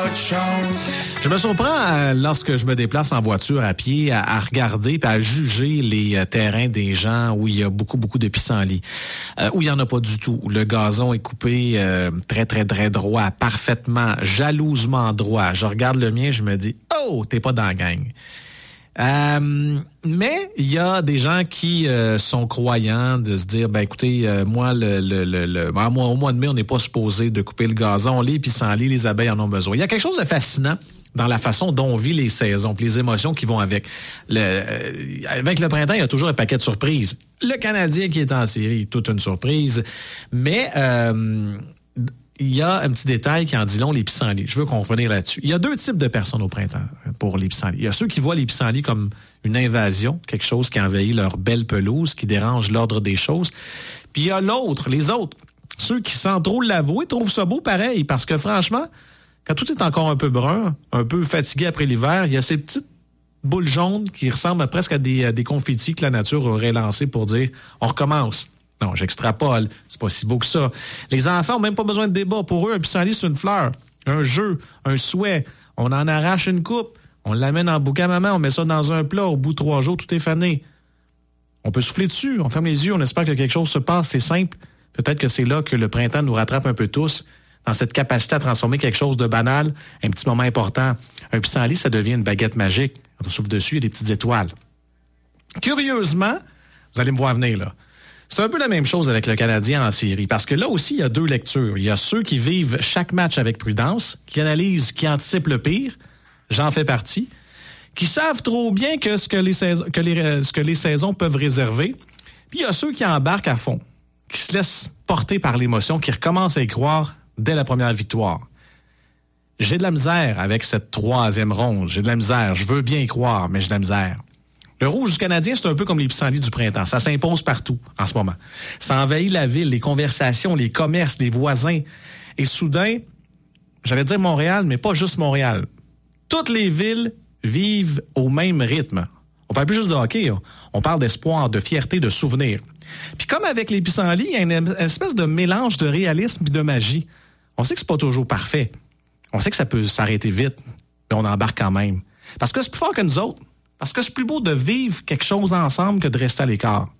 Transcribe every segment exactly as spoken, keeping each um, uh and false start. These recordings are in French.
Je me surprends euh, lorsque je me déplace en voiture à pied à, à regarder et à juger les euh, terrains des gens où il y a beaucoup, beaucoup de pissenlits, euh, où il n'y en a pas du tout, où le gazon est coupé euh, très, très, très droit, parfaitement, jalousement droit. Je regarde le mien, je me dis « Oh, t'es pas dans la gang ». Euh, mais il y a des gens qui euh, sont croyants de se dire ben écoutez euh, moi le le le, le ben, moi, au mois de mai on n'est pas supposé de couper le gazon, les pissenlits, les abeilles en ont besoin. Il y a quelque chose de fascinant dans la façon dont on vit les saisons, puis les émotions qui vont avec. Le euh, avec le printemps, il y a toujours un paquet de surprises. Le Canadien qui est en série, toute une surprise, mais euh, il y a un petit détail qui en dit long, les pissenlits. Je veux qu'on revienne là-dessus. Il y a deux types de personnes au printemps pour les pissenlits. Il y a ceux qui voient les pissenlits comme une invasion, quelque chose qui envahit leur belle pelouse, qui dérange l'ordre des choses. Puis il y a l'autre, les autres, ceux qui, sans trop l'avouer, trouvent ça beau pareil. Parce que franchement, quand tout est encore un peu brun, un peu fatigué après l'hiver, il y a ces petites boules jaunes qui ressemblent presque à des, à des confettis que la nature aurait lancés pour dire « on recommence ». Non, j'extrapole. C'est pas si beau que ça. Les enfants ont même pas besoin de débat. Pour eux, un pissenlit, c'est une fleur, un jeu, un souhait. On en arrache une coupe, on l'amène en bouquet à maman, on met ça dans un plat. Au bout de trois jours, tout est fané. On peut souffler dessus, on ferme les yeux, on espère que quelque chose se passe. C'est simple. Peut-être que c'est là que le printemps nous rattrape un peu tous, dans cette capacité à transformer quelque chose de banal, un petit moment important. Un pissenlit, ça devient une baguette magique. Quand on souffle dessus, il y a des petites étoiles. Curieusement, vous allez me voir venir, là. C'est un peu la même chose avec le Canadien en série, parce que là aussi, il y a deux lectures. Il y a ceux qui vivent chaque match avec prudence, qui analysent, qui anticipent le pire, j'en fais partie, qui savent trop bien que ce que les saisons, que les, ce que les saisons peuvent réserver. Puis il y a ceux qui embarquent à fond, qui se laissent porter par l'émotion, qui recommencent à y croire dès la première victoire. J'ai de la misère avec cette troisième ronde, j'ai de la misère, je veux bien y croire, mais j'ai de la misère. Le rouge du Canadien, c'est un peu comme les pissenlits du printemps. Ça s'impose partout en ce moment. Ça envahit la ville, les conversations, les commerces, les voisins. Et soudain, j'allais dire Montréal, mais pas juste Montréal. Toutes les villes vivent au même rythme. On parle plus juste de hockey, hein. On parle d'espoir, de fierté, de souvenirs. Puis comme avec les pissenlits, il y a une espèce de mélange de réalisme et de magie. On sait que c'est pas toujours parfait. On sait que ça peut s'arrêter vite, mais on embarque quand même. Parce que c'est plus fort que nous autres. Parce que c'est plus beau de vivre quelque chose ensemble que de rester à l'écart.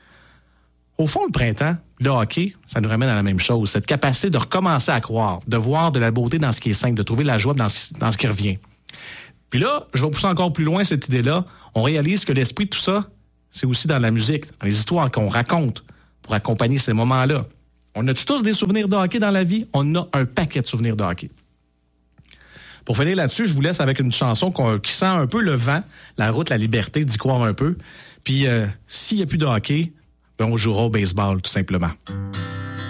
Au fond, le printemps, le hockey, ça nous ramène à la même chose. Cette capacité de recommencer à croire, de voir de la beauté dans ce qui est simple, de trouver la joie dans ce, dans ce qui revient. Puis là, je vais pousser encore plus loin cette idée-là. On réalise que l'esprit de tout ça, c'est aussi dans la musique, dans les histoires qu'on raconte pour accompagner ces moments-là. On a tous des souvenirs de hockey dans la vie? On a un paquet de souvenirs de hockey. Pour finir là-dessus, je vous laisse avec une chanson qui sent un peu le vent, la route, la liberté, d'y croire un peu. Puis, euh, s'il n'y a plus de hockey, ben on jouera au baseball, tout simplement.